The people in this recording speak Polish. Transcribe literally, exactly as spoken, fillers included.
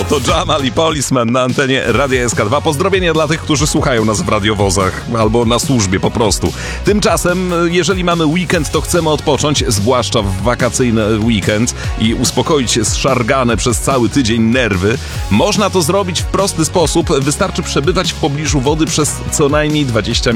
To Jamal i Policeman na antenie Radia S K dwa. Pozdrowienia dla tych, którzy słuchają nas w radiowozach albo na służbie po prostu. Tymczasem, jeżeli mamy weekend, to chcemy odpocząć, zwłaszcza w wakacyjny weekend i uspokoić zszargane przez cały tydzień nerwy. Można to zrobić w prosty sposób. Wystarczy przebywać w pobliżu wody przez co najmniej dwadzieścia